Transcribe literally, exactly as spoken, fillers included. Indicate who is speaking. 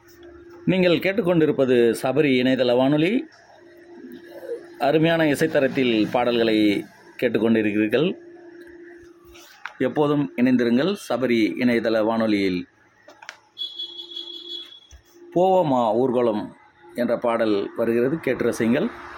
Speaker 1: நீங்கள் கேட்டுக்கொண்டிருப்பது சபரி இணையதள வானொலி. அருமையான இசைத்தரத்தில் பாடல்களை கேட்டுக்கொண்டிருக்கிறீர்கள். எப்போதும் இணைந்திருங்கள் சபரி இணையதள வானொலியில். போவோமா ஊர்வலம் என்ற பாடல் வருகிறது, கேட்டு ரசிங்கள்.